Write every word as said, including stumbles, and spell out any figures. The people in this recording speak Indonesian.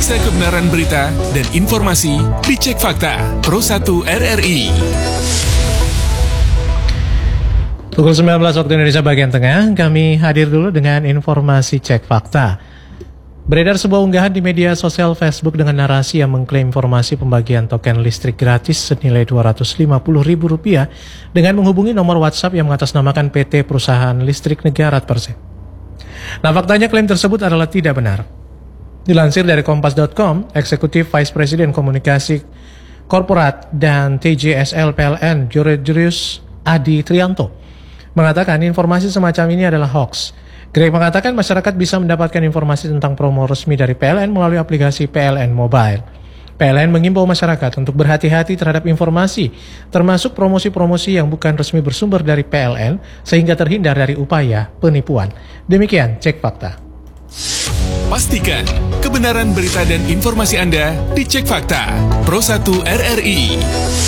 Periksa kebenaran berita dan informasi di Cek Fakta Pro satu R R I. Pukul sembilan belas waktu Indonesia bagian tengah, kami hadir dulu dengan informasi Cek Fakta. Beredar sebuah unggahan di media sosial Facebook dengan narasi yang mengklaim informasi pembagian token listrik gratis senilai dua ratus lima puluh ribu rupiah dengan menghubungi nomor WhatsApp yang mengatasnamakan P T Perusahaan Listrik Negara Persib. Nah, faktanya klaim tersebut adalah tidak benar. Dilansir dari kompas dot com, Eksekutif Vice President Komunikasi Korporat dan T J S L P L N Georgius Adi Trianto mengatakan informasi semacam ini adalah hoax. Greg mengatakan masyarakat bisa mendapatkan informasi tentang promo resmi dari P L N melalui aplikasi P L N Mobile. P L N mengimbau masyarakat untuk berhati-hati terhadap informasi, termasuk promosi-promosi yang bukan resmi bersumber dari P L N, sehingga terhindar dari upaya penipuan. Demikian Cek Fakta. Pastikan kebenaran berita dan informasi Anda di Cek Fakta Pro satu R R I.